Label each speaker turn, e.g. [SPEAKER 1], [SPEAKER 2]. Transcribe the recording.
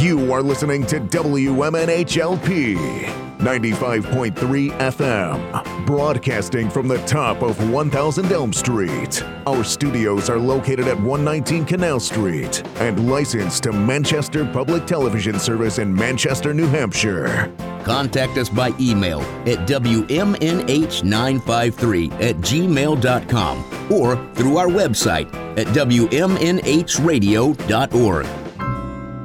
[SPEAKER 1] You are listening to WMNHLP 95.3 FM, broadcasting from the top of 1000 Elm Street. Our studios are located at 119 Canal Street and licensed to Manchester Public Television Service in Manchester, New Hampshire.
[SPEAKER 2] Contact us by email at WMNH953@gmail.com or through our website at WMNHradio.org.